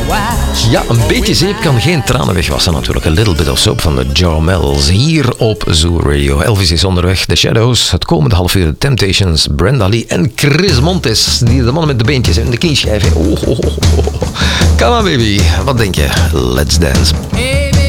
Ja, een beetje zeep kan geen tranen wegwassen natuurlijk. A Little Bit of Soap van de Jarmels hier op Zoo Radio. Elvis is onderweg, The Shadows, het komende half uur de Temptations, Brenda Lee en Chris Montes. Die de mannen met de beentjes en de knieschijven. Come on baby, wat denk je? Let's dance.